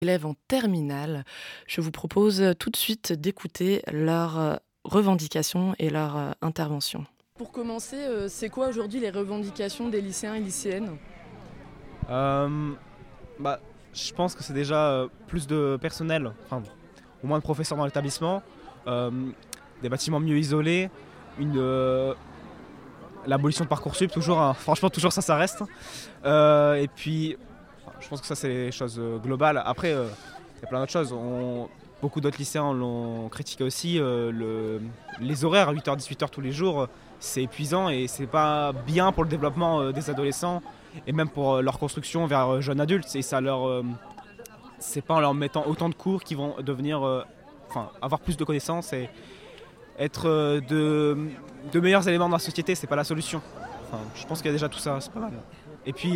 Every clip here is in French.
Élèves en terminale. Je vous propose tout de suite d'écouter leurs revendications et leurs interventions. Pour commencer, c'est quoi aujourd'hui les revendications des lycéens et lycéennes? Euh, Bah, je pense que c'est déjà plus de personnel, enfin, au moins de professeurs dans l'établissement, euh, des bâtiments mieux isolés, une, l'abolition de Parcoursup, toujours, hein, franchement, toujours ça reste. Et puis, je pense que ça, c'est les choses globales. Après, il y a plein d'autres choses. Beaucoup d'autres lycéens l'ont critiqué aussi. Les horaires, 8h, 18h tous les jours, c'est épuisant et c'est pas bien pour le développement des adolescents et même pour leur construction vers jeunes adultes. Et ça c'est pas en leur mettant autant de cours qu'ils vont devenir, avoir plus de connaissances et être de meilleurs éléments dans la société. C'est pas la solution. Je pense qu'il y a déjà tout ça, c'est pas mal. Et puis,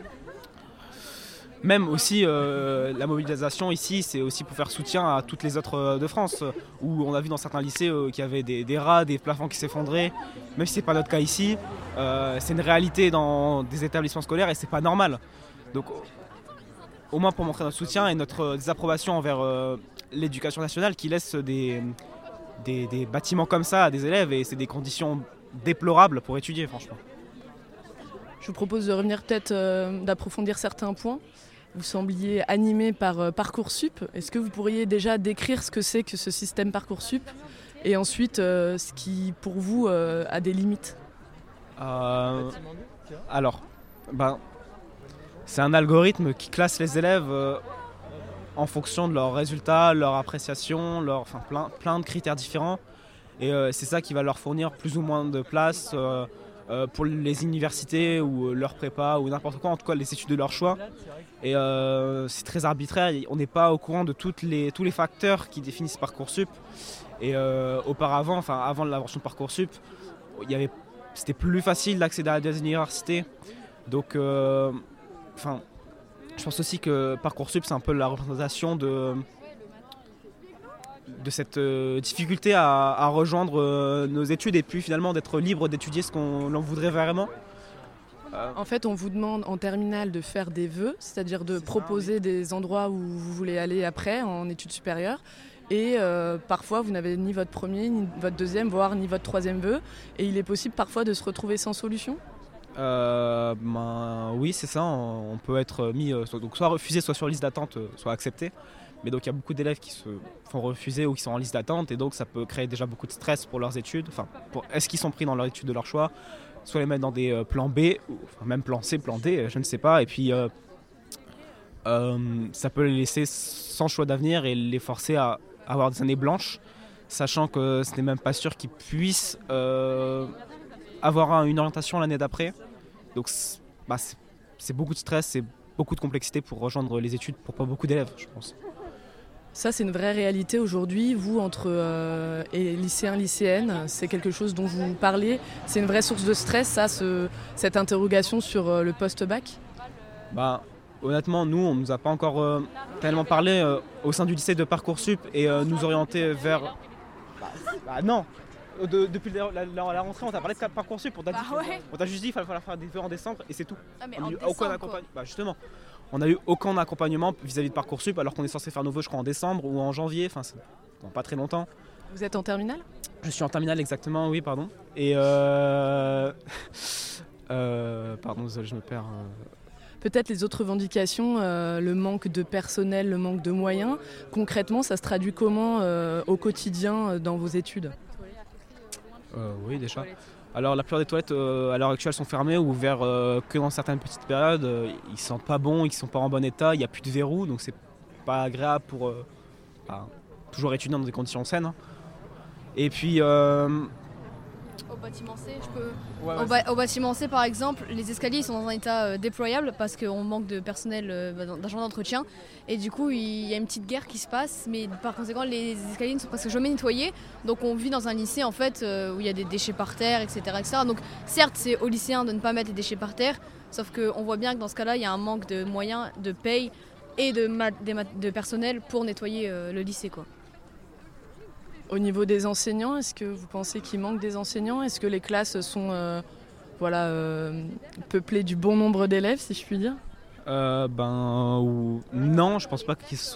même aussi, la mobilisation ici, c'est aussi pour faire soutien à toutes les autres de France, où on a vu dans certains lycées qu'il y avait des rats, des plafonds qui s'effondraient. Même si c'est pas notre cas ici, c'est une réalité dans des établissements scolaires et c'est pas normal. Donc, au moins pour montrer notre soutien et notre désapprobation envers l'éducation nationale qui laisse des bâtiments comme ça à des élèves, et c'est des conditions déplorables pour étudier, franchement. Je vous propose de revenir peut-être d'approfondir certains points. Vous sembliez animé par Parcoursup. Est-ce que vous pourriez déjà décrire ce que c'est que ce système Parcoursup et ensuite ce qui, pour vous, a des limites? Alors, ben, c'est un algorithme qui classe les élèves en fonction de leurs résultats, leur appréciation, plein de critères différents. Et c'est ça qui va leur fournir plus ou moins de place pour les universités ou leur prépa ou n'importe quoi, en tout cas les études de leur choix. Et c'est très arbitraire, on n'est pas au courant de tous les facteurs qui définissent Parcoursup. Et auparavant, avant l'invention de Parcoursup, c'était plus facile d'accéder à des universités. Donc, je pense aussi que Parcoursup, c'est un peu la représentation de cette difficulté à rejoindre nos études et puis finalement d'être libre d'étudier ce qu'on en voudrait vraiment. En fait, on vous demande en terminale de faire des vœux, c'est-à-dire de proposer des endroits où vous voulez aller après, en études supérieures. Et parfois, vous n'avez ni votre premier, ni votre deuxième, voire ni votre troisième vœu. Et il est possible parfois de se retrouver sans solution. Oui, c'est ça. On peut être mis soit refusé, soit sur liste d'attente, soit accepté. Mais donc il y a beaucoup d'élèves qui se font refuser ou qui sont en liste d'attente, et donc ça peut créer déjà beaucoup de stress pour leurs études. Est-ce qu'ils sont pris dans leur étude de leur choix, soit les mettre dans des plans B, ou même plan C, plan D, je ne sais pas. Et puis ça peut les laisser sans choix d'avenir et les forcer à avoir des années blanches, sachant que ce n'est même pas sûr qu'ils puissent avoir une orientation l'année d'après. Donc c'est beaucoup de stress, c'est beaucoup de complexité pour rejoindre les études pour pas beaucoup d'élèves, je pense. Ça, c'est une vraie réalité aujourd'hui. Vous, entre lycéens, lycéennes, c'est quelque chose dont vous parlez. C'est une vraie source de stress, ça, cette interrogation sur le post-bac? Honnêtement, nous, on ne nous a pas encore tellement parlé au sein du lycée de Parcoursup et nous orienter vers... Non. Depuis la rentrée, on t'a parlé de Parcoursup, on t'a juste dit qu'il fallait faire des vœux en décembre et c'est tout. Ah, mais On en n'a eu décembre, aucun accompagnement. Justement, on n'a eu aucun accompagnement vis-à-vis de Parcoursup alors qu'on est censé faire nos vœux, je crois, en décembre ou en janvier, c'est dans pas très longtemps. Vous êtes en terminale? Je suis en terminale, exactement, oui, pardon. Et pardon, désolé, je me perds. Peut-être les autres revendications, le manque de personnel, le manque de moyens. Concrètement, ça se traduit comment au quotidien dans vos études? Oui, déjà. Alors la plupart des toilettes à l'heure actuelle sont fermées ou ouvertes que dans certaines petites périodes. Ils sentent pas bon, ils sont pas en bon état, il n'y a plus de verrou, donc c'est pas agréable pour toujours étudier dans des conditions saines, hein. Et puis Au bâtiment C, au bâtiment C, par exemple, les escaliers sont dans un état déployable parce qu'on manque de personnel d'agents d'entretien. Et du coup, il y a une petite guerre qui se passe, mais par conséquent, les escaliers ne sont presque jamais nettoyés. Donc on vit dans un lycée en fait où il y a des déchets par terre, etc., etc. Donc certes, c'est aux lycéens de ne pas mettre les déchets par terre, sauf qu'on voit bien que dans ce cas-là, il y a un manque de moyens, de paye et de personnel pour nettoyer le lycée, quoi. Au niveau des enseignants, est-ce que vous pensez qu'il manque des enseignants? Est-ce que les classes sont peuplées du bon nombre d'élèves, si je puis dire? non, je pense pas qu'ils